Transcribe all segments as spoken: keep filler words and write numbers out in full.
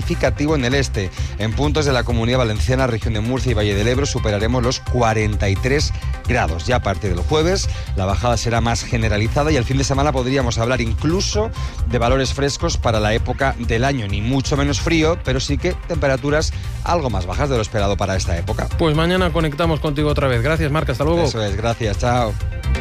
significativo en el este. En puntos de la Comunidad Valenciana, región de Murcia y Valle del Ebro superaremos los cuarenta y tres grados. Ya a partir del jueves la bajada será más generalizada y el fin de semana podríamos hablar incluso de valores frescos para la época del año. Ni mucho menos frío, pero sí que temperaturas algo más bajas de lo esperado para esta época. Pues mañana conectamos contigo otra vez. Gracias, Marc, hasta luego. Eso es, gracias, chao.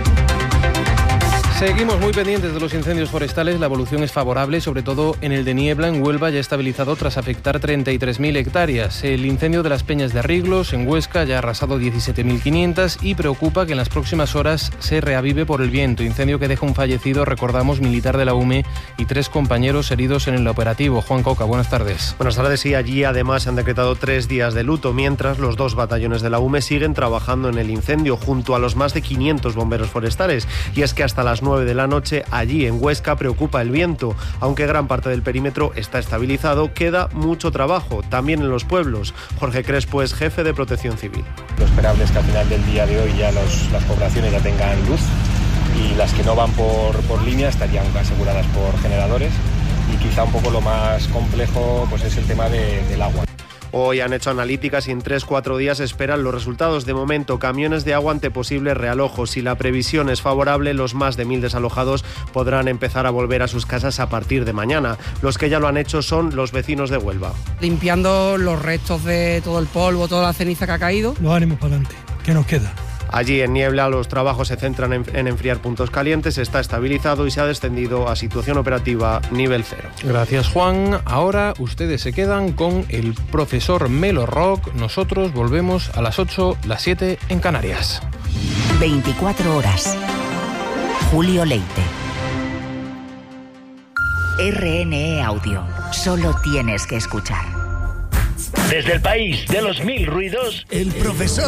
Seguimos muy pendientes de los incendios forestales. La evolución es favorable, sobre todo en el de Niebla, en Huelva, ya estabilizado tras afectar treinta y tres mil hectáreas. El incendio de las Peñas de Riglos, en Huesca, ya ha arrasado diecisiete mil quinientas y preocupa que en las próximas horas se reavive por el viento. Incendio que deja un fallecido, recordamos, militar de la U M E y tres compañeros heridos en el operativo. Juan Coca, buenas tardes. Buenas tardes, y allí además se han decretado tres días de luto, mientras los dos batallones de la U M E siguen trabajando en el incendio junto a los más de quinientos bomberos forestales. Y es que hasta las nueve de la noche allí en Huesca preocupa el viento. Aunque gran parte del perímetro está estabilizado, queda mucho trabajo, también en los pueblos. Jorge Crespo es jefe de Protección Civil. Lo esperable es que al final del día de hoy ya los, las poblaciones ya tengan luz y las que no van por, por línea estarían aseguradas por generadores, y quizá un poco lo más complejo pues es el tema de, del agua. Hoy han hecho analíticas y en tres cuatro días esperan los resultados. De momento, camiones de agua ante posibles realojos. Si la previsión es favorable, los más de mil desalojados podrán empezar a volver a sus casas a partir de mañana. Los que ya lo han hecho son los vecinos de Huelva. Limpiando los restos de todo el polvo, toda la ceniza que ha caído. Los ánimos para adelante, ¿qué nos queda? Allí en Niebla los trabajos se centran en, en enfriar puntos calientes, está estabilizado y se ha descendido a situación operativa nivel cero. Gracias, Juan. Ahora ustedes se quedan con el profesor Melo Rock. Nosotros volvemos a las ocho, las siete en Canarias. veinticuatro horas. Julio Leite. R N E Audio. Solo tienes que escuchar. Desde el país de los mil ruidos, el profesor